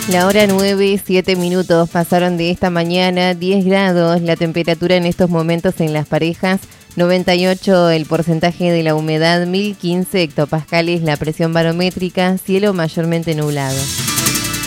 La hora 9, 7 minutos pasaron de esta mañana, 10 grados la temperatura en estos momentos en Las Parejas, 98 el porcentaje de la humedad, 1015 hectopascales la presión barométrica, cielo mayormente nublado.